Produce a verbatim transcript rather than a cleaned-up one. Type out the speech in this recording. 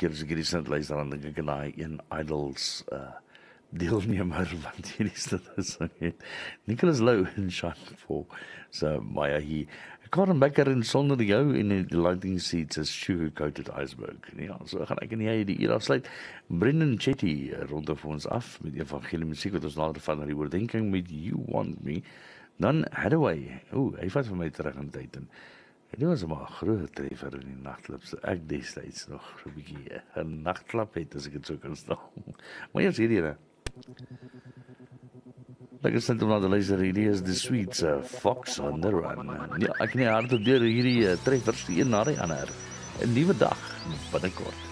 keer as ek hierdie sin luister, dan dink ek aan daai een Idols uh, deelnemer wat hierdie sit gesing het. Nicholas Lou en Sean Paul. So, Maya hier. Karen Becker en Sonder Jou en die Lighting Seats is Sugar-Coated Iceberg. Ja, so gaan ek en jy die uur afsluit. Brendan Chetty rondom vir ons af met evangelie musiek wat ons later van na die oordenking met You Want Me. Dan Hathaway. Oeh, hy vat vir my terug in tyd en dit was maar 'n groot treffer in die nagklub. So ek destyds nog 'n bietjie 'n nagklub het as ek dit so kan stel. Maar jy's hierdie hè. Lekker sint om na te luister, hierdie is The Sweets, uh, Fox on the Run. Ja, ek nie hard op deur hierdie uh, treffers, die een na die ander. 'n Nuwe dag, binnekort.